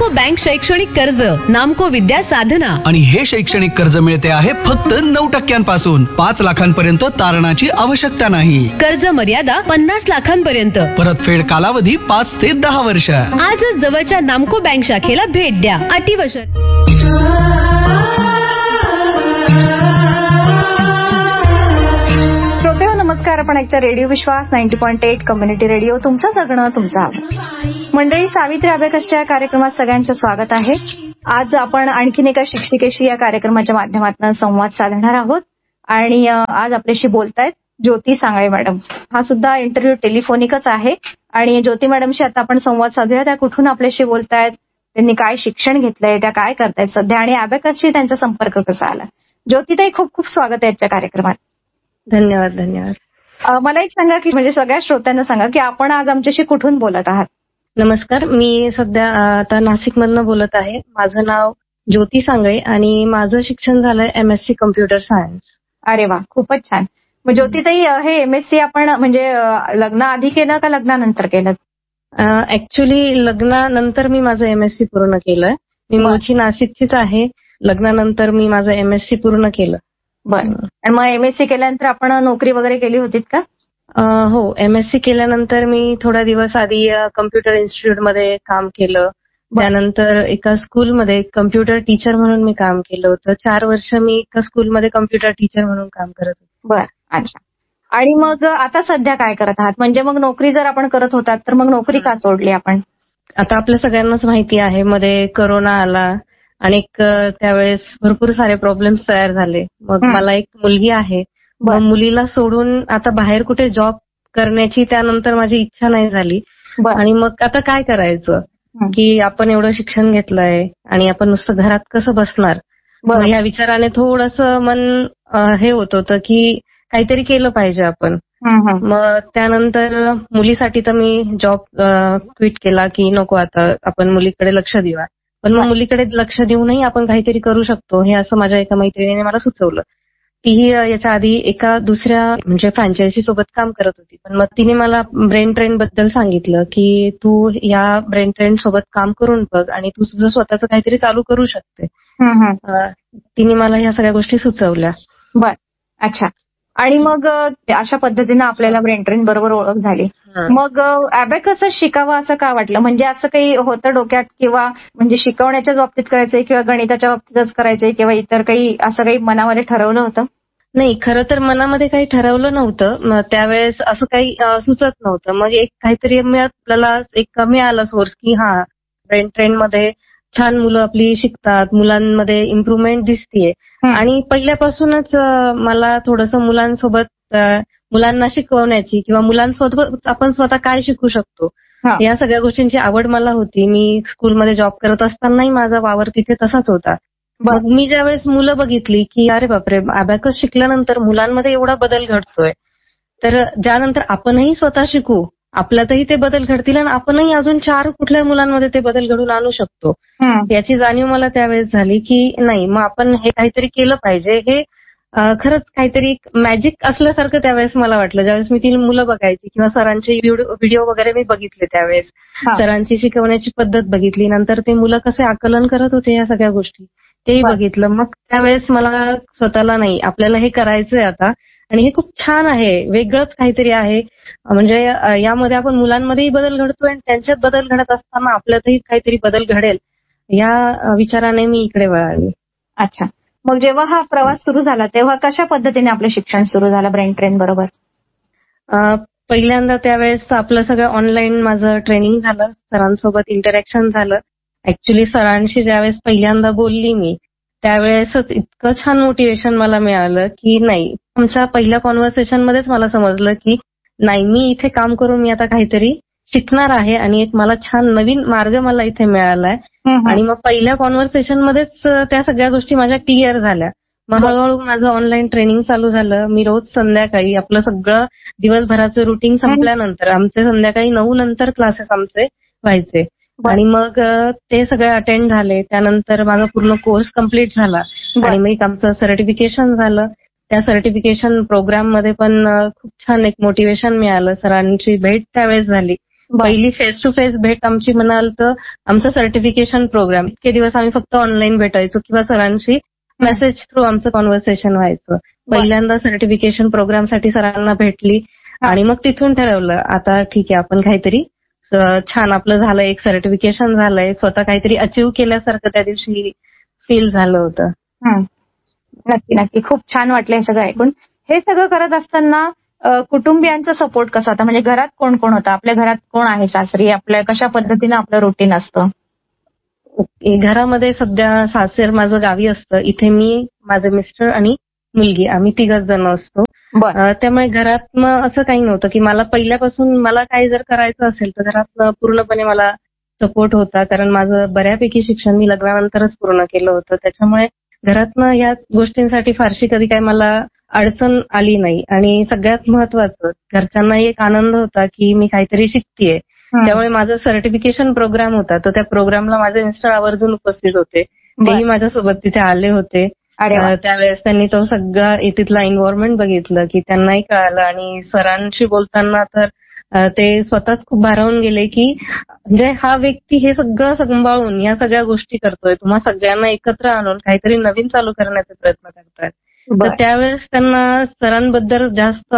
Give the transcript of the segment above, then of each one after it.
नामको बँक शैक्षणिक कर्ज, नामको विद्या साधना. आणि हे शैक्षणिक कर्ज मिळते आहे फक्त 9% 5 लाखांपर्यंत तारणाची आवश्यकता नाही. कर्ज मर्यादा 50 लाखांपर्यंत. परतफेड कालावधी 5 ते 10 वर्ष. आजच जवळच्या नामको बँक शाखेला भेट द्या. अटी व शर्ती. श्रोते नमस्कार. आपण ऐकता रेडिओ विश्वास 90.8 कम्युनिटी रेडिओ. तुमचं जगणं तुमचा आवाज. मंडळी, सावित्री अभ्याकसच्या कार्यक्रमात सगळ्यांचं स्वागत आहे. आज आपण आणखीन एका शिक्षिकेशी या कार्यक्रमाच्या माध्यमातून संवाद साधणार आहोत आणि आज आपल्याशी बोलतायत ज्योती सांगळे मॅडम. हा सुद्धा इंटरव्ह्यू टेलिफोनिकच आहे आणि ज्योती मॅडमशी आता आपण संवाद साधूया. त्या कुठून आपल्याशी बोलतायत, त्यांनी काय शिक्षण घेतलंय, त्या काय करतायत सध्या आणि अभ्याकसशी त्यांचा संपर्क कसा आला. ज्योतीताई, खूप खूप स्वागत आहे आजच्या कार्यक्रमात. धन्यवाद. धन्यवाद. मला एक सांगा की म्हणजे सगळ्या श्रोत्यांना सांगा की आपण आज आमच्याशी कुठून बोलत आहात. नमस्कार. मी सध्या आता नाशिकमधनं बोलत आहे. माझं नाव ज्योती सांगळे आणि माझं शिक्षण झालंय MSc कम्प्युटर सायन्स. अरे वा, खूपच छान. मग ज्योतिताई, हे MSc आपण म्हणजे लग्नाआधी केलं का लग्नानंतर केलं? ऍक्च्युली लग्नानंतर मी माझं MSc पूर्ण केलंय. मी मूळची नाशिकचीच आहे. लग्नानंतर मी माझं MSc पूर्ण केलं. बरं. आणि मग MSc केल्यानंतर आपण नोकरी वगैरे केली होती का? हो, MSc केल्यानंतर मी थोडा दिवस आधी कम्प्युटर इन्स्टिट्यूटमध्ये काम केलं. त्यानंतर एका स्कूलमध्ये कम्प्युटर टीचर म्हणून मी काम केलं होतं. 4 वर्ष मी एका स्कूलमध्ये कम्प्युटर टीचर म्हणून काम करत होते. बरं, अच्छा. आणि मग आता सध्या काय करत आहात? म्हणजे मग नोकरी जर आपण करत होतात तर मग नोकरी का सोडली आपण? आता आपल्या सगळ्यांनाच माहिती आहे, मध्ये कोरोना आला आणि त्यावेळेस भरपूर सारे प्रॉब्लेम्स तयार झाले. मग मला एक मुलगी आहे. मग मुलीला सोडून आता बाहेर कुठे जॉब करण्याची त्यानंतर माझी इच्छा नाही झाली. आणि मग आता काय करायचं की आपण एवढं शिक्षण घेतलंय आणि आपण नुसतं घरात कसं बसणार. या विचाराने थोडंसं मन हे होत होतं की काहीतरी केलं पाहिजे आपण. मग त्यानंतर मुलीसाठी तर मी जॉब क्विट केला की नको, आता आपण मुलीकडे लक्ष देऊया. पण मग मुलीकडे लक्ष देऊनही आपण काहीतरी करू शकतो हे असं माझ्या एका मैत्रिणीने मला सुचवलं. तीही याच्या आधी एका दुसऱ्या म्हणजे फ्रँचायझी सोबत काम करत होती. पण मग तिने मला ब्रेन ट्रेन बद्दल सांगितलं की तू या ब्रेन ट्रेन सोबत काम करून बघ आणि तू तुझं स्वतःचं काहीतरी चालू करू शकते. तिने मला ह्या सगळ्या गोष्टी सुचवल्या. बर, अच्छा. आणि मग अशा पद्धतीनं आपल्याला ब्रेन ट्रेन बरोबर ओळख झाली. मग अबॅकसच शिकावं असं का वाटलं? म्हणजे असं काही होतं डोक्यात किंवा म्हणजे शिकवण्याच्याच बाबतीत करायचंय किंवा गणिताच्या बाबतीतच करायचंय किंवा इतर काही असं काही मनामध्ये ठरवलं होतं? नाही, खरं तर मनामध्ये काही ठरवलं नव्हतं. त्यावेळेस असं काही सुचत नव्हतं. मग एक काहीतरी आपल्याला एक मिळाला सोर्स की ब्रेन ट्रेन मध्ये छान मुलं आपली शिकतात, मुलांमध्ये इम्प्रुव्हमेंट दिसतीये. आणि पहिल्यापासूनच मला थोडंसं मुलांना शिकवण्याची किंवा मुलांसोबत आपण स्वतः काय शिकू शकतो या सगळ्या गोष्टींची आवड मला होती. मी स्कूलमध्ये जॉब करत असतानाही माझा वावर तिथे तसाच होता. मग मी ज्यावेळेस मुलं बघितली की अरे बापरे, अबॅकस शिकल्यानंतर मुलांमध्ये एवढा बदल घडतोय, तर ज्यानंतर आपणही स्वतः शिकू, आपल्यातही ते बदल घडतील आणि आपणही अजून 4 कुठल्या मुलांमध्ये ते बदल घडून आणू शकतो याची जाणीव मला त्यावेळेस झाली की नाही, मग आपण हे काहीतरी केलं पाहिजे. हे खरंच काहीतरी मॅजिक असल्यासारखं त्यावेळेस मला वाटलं. ज्यावेळेस मी ती मुलं बघायची किंवा सरांचे व्हिडिओ वगैरे मी बघितले, त्यावेळेस सरांची शिकवण्याची पद्धत बघितली, नंतर ते मुलं कसे आकलन करत होते या सगळ्या गोष्टी तेही बघितलं. मग त्यावेळेस मला स्वतःला नाही, आपल्याला हे करायचंय आता आणि हे खूप छान आहे, वेगळंच काहीतरी आहे. म्हणजे यामध्ये आपण मुलांमध्येही बदल घडतोय आणि त्यांच्यात बदल घडत असताना आपल्यातही काहीतरी बदल घडेल या विचाराने मी इकडे वळाली. अच्छा. मग जेव्हा हा प्रवास सुरू झाला तेव्हा कशा पद्धतीने आपलं शिक्षण सुरू झालं ब्रेन ट्रेन बरोबर? पहिल्यांदा त्यावेळेस आपलं सगळं ऑनलाईन माझं ट्रेनिंग झालं, सरांसोबत इंटरॅक्शन झालं. ऍक्च्युली सरांशी ज्यावेळेस पहिल्यांदा बोलली मी त्यावेळेसच इतकं छान मोटिवेशन मला मिळालं की नाही, आमच्या पहिल्या कॉन्व्हर्सेशनमध्येच मला समजलं की नाही, मी इथे काम करून मी आता काहीतरी शिकणार आहे आणि एक मला छान नवीन मार्ग मला इथे मिळालाय. आणि मग पहिल्या कॉन्व्हर्सेशन मध्येच त्या सगळ्या गोष्टी माझ्या क्लिअर झाल्या. मग हळूहळू माझं ऑनलाईन ट्रेनिंग चालू झालं. मी रोज संध्याकाळी आपलं सगळं दिवसभराचं रुटीन संपल्यानंतर आमचे संध्याकाळी 9 नंतर क्लासेस आमचे व्हायचे आणि मग ते सगळे अटेंड झाले. त्यानंतर माझा पूर्ण कोर्स कम्प्लीट झाला आणि मग आमचं सर्टिफिकेशन झालं. त्या सर्टिफिकेशन प्रोग्राम मध्ये पण खूप छान एक मोटिवेशन मिळालं. सरांची भेट त्यावेळेस झाली पहिली फेस टू फेस भेट आमची म्हणाल तर आमचा सर्टिफिकेशन प्रोग्राम. इतके दिवस आम्ही फक्त ऑनलाईन भेटायचो किंवा सरांशी मेसेज थ्रू आमचं कॉन्व्हर्सेशन व्हायचं. पहिल्यांदा सर्टिफिकेशन प्रोग्रामसाठी सरांना भेटली आणि मग तिथून ठरवलं आता ठीक आहे आपण काहीतरी छान आपलं झालं, एक सर्टिफिकेशन झालंय, स्वतः काहीतरी अचीव्ह केल्यासारखं त्या दिवशी फील झालं होतं. नक्की नक्की. खूप छान वाटलं हे सगळं ऐकून. हे सगळं करत असताना कुटुंबियांचा सपोर्ट कसा होता? म्हणजे घरात कोण कोण होता? आपल्या घरात कोण आहे सासरी? आपल्या कशा पद्धतीनं आपलं रुटीन असतं? घरामध्ये सध्या सासर माझं गावी असतं. इथे मी, माझे मिस्टर आणि मुलगी आम्ही 3 जण असतो. त्यामुळे घरात मग असं काही नव्हतं की मला पहिल्यापासून मला काही जर करायचं असेल तर घरात पूर्णपणे मला सपोर्ट होता. कारण माझं बऱ्यापैकी शिक्षण मी लग्नानंतरच पूर्ण केलं होतं. त्याच्यामुळे घरातनं या गोष्टींसाठी फारशी कधी काही मला अडचण आली नाही. आणि सगळ्यात महत्वाचं घरच्यांना एक आनंद होता की मी काहीतरी शिकतेय. त्यामुळे माझा सर्टिफिकेशन प्रोग्राम होता तर त्या प्रोग्रामला माझे मिस्टर आवर्जून उपस्थित होते. तेही माझ्यासोबत तिथे आले होते. त्यावेळेस त्यांनी तो सगळा तिथला एन्व्हायरमेंट बघितलं की त्यांनाही कळालं. आणि सरांशी बोलताना तर ते स्वतःच खूप भारावून गेले की म्हणजे हा व्यक्ती हे सगळं सांभाळून या सगळ्या गोष्टी करतोय, तुम्हा सगळ्यांना एकत्र आणून काहीतरी नवीन चालू करण्याचे प्रयत्न करतायत. तर त्यावेळेस त्यांना सरांबद्दल जास्त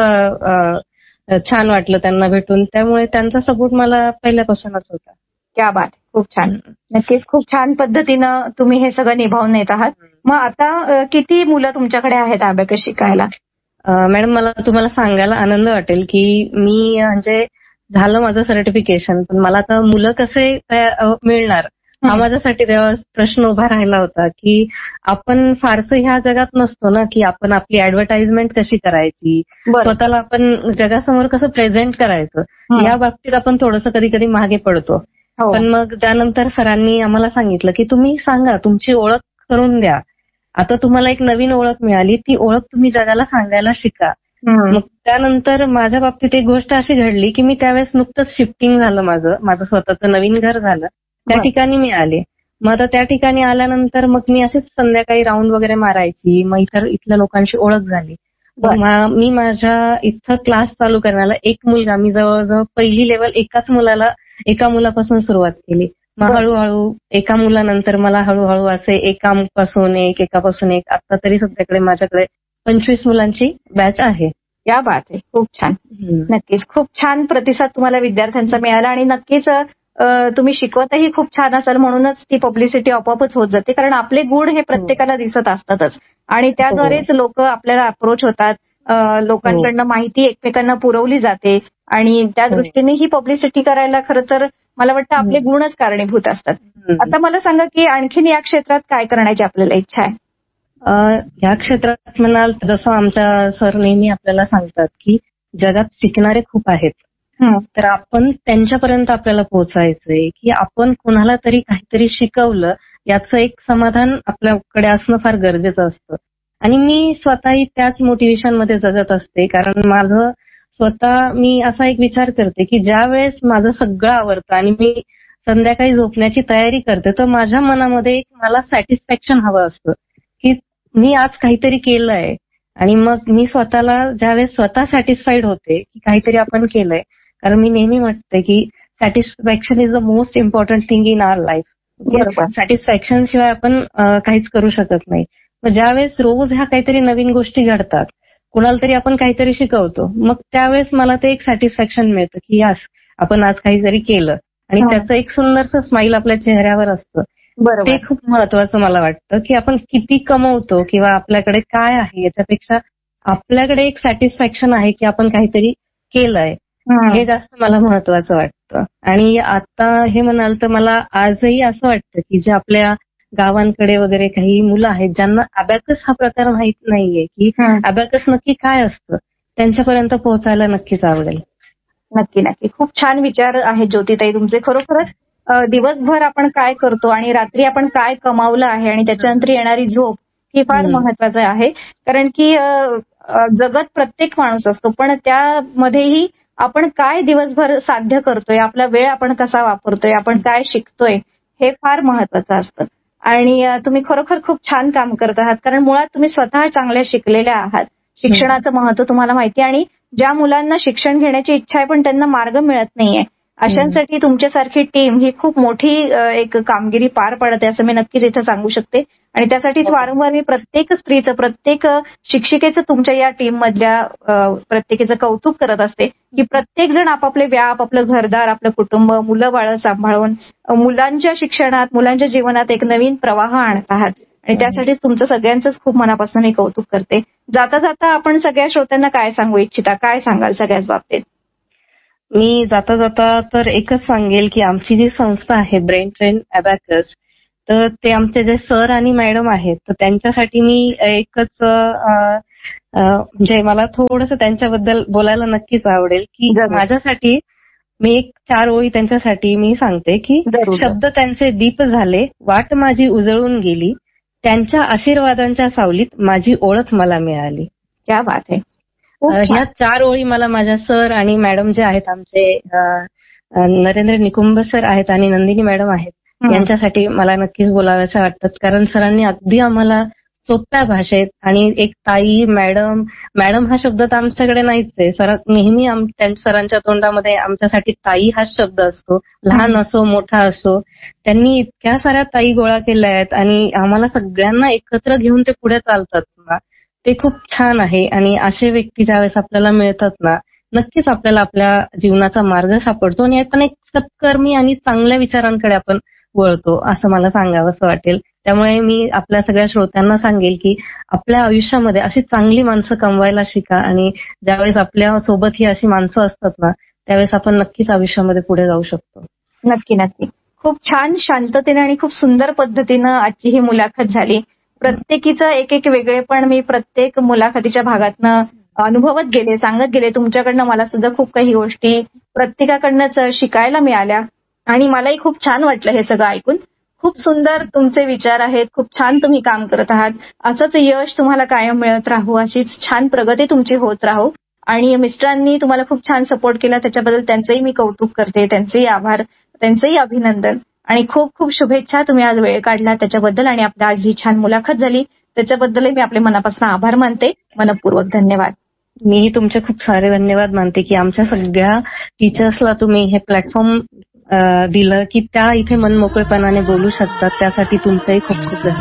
छान वाटलं त्यांना भेटून. त्यामुळे त्यांचा सपोर्ट मला पहिल्यापासूनच होता. क्या बात, खूप छान. नक्कीच खूप छान पद्धतीनं तुम्ही हे सगळं निभावून येत आहात. मग आता किती मुलं तुमच्याकडे आहेत अबॅकस शिकायला? मॅडम मला तुम्हाला सांगायला आनंद वाटेल की मी म्हणजे झालं माझं सर्टिफिकेशन पण मला आता मुलं कसे मिळणार हा माझ्यासाठी तेव्हा प्रश्न उभा राहिला होता की आपण फारसं ह्या जगात नसतो ना की आपण आपली ऍडव्हर्टाइजमेंट कशी करायची, स्वतःला आपण जगासमोर कसं प्रेझेंट करायचं या बाबतीत आपण थोडंसं कधी कधी मागे पडतो. पण मग त्यानंतर सरांनी आम्हाला सांगितलं की तुम्ही सांगा, तुमची ओळख करून द्या. आता तुम्हाला एक नवीन ओळख मिळाली, ती ओळख तुम्ही जगाला सांगायला शिका. मग त्यानंतर माझ्या बाबतीत एक गोष्ट अशी घडली की मी त्यावेळेस नुकतंच शिफ्टिंग झालं, माझं स्वतःचं नवीन घर झालं. त्या ठिकाणी मी आले. मग आता त्या ठिकाणी आल्यानंतर मग मी असेच संध्याकाळी राऊंड वगैरे मारायची. मग इथल्या लोकांशी ओळख झाली. मी माझ्या इथं क्लास चालू करण्याला एक मुलगा, मी जवळजवळ पहिली लेवल एका मुलापासून सुरुवात केली. मग हळूहळू एका मुलानंतर मला हळूहळू असे एकापासून एक आता तरी सध्याकडे माझ्याकडे 25 मुलांची बॅच आहे. या बात आहे, खूप छान. नक्कीच खूप छान प्रतिसाद तुम्हाला विद्यार्थ्यांचा मिळाला आणि नक्कीच तुम्ही शिकवतही खूप छान असाल म्हणूनच ती पब्लिसिटी आपोआपच होत जाते. कारण आपले गुण हे प्रत्येकाला दिसत असतातच आणि त्याद्वारेच लोक आपल्याला अप्रोच होतात. लोकांकडनं माहिती एकमेकांना पुरवली जाते आणि त्या दृष्टीने ही पब्लिसिटी करायला खरं तर मला वाटतं आपले गुणच कारणीभूत असतात. आता मला सांगा की आणखीन या क्षेत्रात काय करण्याची आपल्याला इच्छा आहे? या क्षेत्रात म्हणाल जसं आमच्या सर नेहमी आपल्याला सांगतात की जगात शिकणारे खूप आहेत, तर आपण त्यांच्यापर्यंत आपल्याला पोहोचायचंय की आपण कोणाला तरी काहीतरी शिकवलं याचं एक समाधान आपल्याकडे असणं फार गरजेचं असतं. आणि मी स्वतःही त्याच मोटिवेशनमध्ये जगत असते. कारण माझं स्वतः मी असा एक विचार करते की ज्या वेळेस माझं सगळं आवडतं आणि मी संध्याकाळी झोपण्याची तयारी करते तर माझ्या मनामध्ये मला सॅटिस्फॅक्शन हवं असतं की मी आज काहीतरी केलंय. आणि मग मी स्वतःला ज्यावेळेस स्वतः सॅटिस्फाईड होते की काहीतरी आपण केलंय, कारण मी नेहमी म्हणते की satisfaction is the most important thing in our life. Satisfaction शिवाय आपण काहीच करू शकत नाही. मग ज्यावेळेस रोज ह्या काहीतरी नवीन गोष्टी घडतात, कुणाला तरी आपण काहीतरी शिकवतो, मग त्यावेळेस मला ते एक सॅटिस्फॅक्शन मिळतं की यास आपण आज काहीतरी केलं आणि त्याचं एक सुंदरसं स्माईल आपल्या चेहऱ्यावर असतं. ते खूप महत्वाचं मला वाटतं की आपण किती कमवतो किंवा आपल्याकडे काय आहे याच्यापेक्षा आपल्याकडे एक सॅटिस्फॅक्शन आहे की आपण काहीतरी केलंय, हे जास्त मला महत्वाचं वाटतं. आणि आता हे म्हणाल तर मला आजही असं वाटतं की जे आपल्या गावांकडे वगैरे काही मुलं आहेत ज्यांना अबॅकस हा प्रकार माहित नाहीये की अबॅकस नक्की काय असतं, त्यांच्यापर्यंत पोहोचायला नक्कीच आवडेल. नक्की नक्की. खूप छान विचार आहेत ज्योतिताई तुमचे. खरोखरच दिवसभर आपण काय करतो आणि रात्री आपण काय कमावलं आहे आणि त्याच्यानंतर येणारी झोप ही फार महत्वाचं आहे. कारण की जगत प्रत्येक माणूस असतो, पण त्यामध्येही आपण काय दिवसभर साध्य करतोय, आपला वेळ आपण कसा वापरतोय, आपण काय शिकतोय हे फार महत्वाचं असतं. आणि तुम्ही खरोखर खूप छान काम करत आहात. कारण मुळात तुम्ही स्वतः चांगल्या शिकलेल्या आहात. शिक्षणाचं महत्व तुम्हाला माहिती आणि ज्या मुलांना शिक्षण घेण्याची इच्छा आहे पण त्यांना मार्ग मिळत नाहीये अशांसाठी तुमच्यासारखी टीम ही खूप मोठी एक कामगिरी पार पाडते असं मी नक्कीच इथं सांगू शकते. आणि त्यासाठीच वारंवार मी प्रत्येक स्त्रीचं, प्रत्येक शिक्षिकेचं तुमच्या या टीम मधल्या प्रत्येकीचं कौतुक करत असते की प्रत्येक जण आपापले व्याप, आपलं घरदार, आपलं कुटुंब, मुलं बाळं सांभाळून मुलांच्या शिक्षणात, मुलांच्या जीवनात एक नवीन प्रवाह आणत आहात. आणि त्यासाठीच तुमचं सगळ्यांचंच खूप मनापासून मी कौतुक करते. जाता जाता आपण सगळ्या श्रोत्यांना काय सांगू इच्छिता, काय सांगाल सगळ्याच बाबतीत? मी जाता जाता तर एकच सांगेल की आमची जी संस्था आहे ब्रेन ट्रेन अबॅकस, तर ते आमचे जे सर आणि मॅडम आहेत, तर त्यांच्यासाठी मी एकच म्हणजे मला थोडंसं त्यांच्याबद्दल बोलायला नक्कीच आवडेल की माझ्यासाठी मी एक 4 ओळी त्यांच्यासाठी मी सांगते की शब्द त्यांचे दीप झाले, वाट माझी उजळून गेली, त्यांच्या आशीर्वादांच्या सावलीत माझी ओळख मला मिळाली. क्या बात आहे. ह्या 4 ओळी मला माझ्या सर आणि मॅडम जे आहेत आमचे नरेंद्र निकुंभ सर आहेत आणि नंदिनी मॅडम आहेत, यांच्यासाठी मला नक्कीच बोलाव्याचं वाटतं. कारण सरांनी अगदी आम्हाला सोप्या भाषेत आणि एक ताई, मॅडम हा शब्द तर आमच्याकडे नाहीच आहे. नेहमी सरांच्या तोंडामध्ये आमच्यासाठी ताई हा शब्द असतो, लहान असो मोठा असो. त्यांनी इतक्या साऱ्या ताई गोळा केल्या आहेत आणि आम्हाला सगळ्यांना एकत्र घेऊन ते पुढे चालतात ना, ते खूप छान आहे. आणि असे व्यक्ती ज्यावेळेस आपल्याला मिळतात ना, नक्कीच आपल्याला आपल्या जीवनाचा मार्ग सापडतो आणि आपण एक सत्कर्मी आणि चांगल्या विचारांकडे आपण वळतो, असं मला सांगावंसं वाटेल. त्यामुळे मी आपल्या सगळ्या श्रोत्यांना सांगेल की आपल्या आयुष्यामध्ये अशी चांगली माणसं कमवायला शिका आणि ज्यावेळेस आपल्या सोबत ही अशी माणसं असतात ना, त्यावेळेस आपण नक्कीच आयुष्यामध्ये पुढे जाऊ शकतो. नक्की नक्की. खूप छान शांततेने आणि खूप सुंदर पद्धतीनं आजची ही मुलाखत झाली. प्रत्येकीचं एक एक वेगळेपण मी प्रत्येक मुलाखतीच्या भागातनं अनुभवत गेले, सांगत गेले. तुमच्याकडनं मला सुद्धा खूप काही गोष्टी प्रत्येकाकडनंच शिकायला मिळाल्या आणि मलाही खूप छान वाटलं हे सगळं ऐकून. खूप सुंदर तुमचे विचार आहेत, खूप छान तुम्ही काम करत आहात. असंच यश तुम्हाला कायम मिळत राहू, अशीच छान प्रगती तुमची होत राहू. आणि मिस्टरांनी तुम्हाला खूप छान सपोर्ट केला, त्याच्याबद्दल त्यांचंही मी कौतुक करते, त्यांचेही आभार, त्यांचंही अभिनंदन आणि खूप खूप शुभेच्छा. तुम्ही आज वेळ काढला त्याच्याबद्दल आणि आपल्या आज ही छान मुलाखत झाली त्याच्याबद्दलही मी आपले मनापासून आभार मानते. मनपूर्वक धन्यवाद. मीही तुमचे खूप सारे धन्यवाद मानते की आमच्या सगळ्या टीचर्सला तुम्ही हे प्लॅटफॉर्म दिलं की त्या इथे मनमोकळेपणाने बोलू शकतात. त्यासाठी तुमचंही खूप खूप धन्यवाद.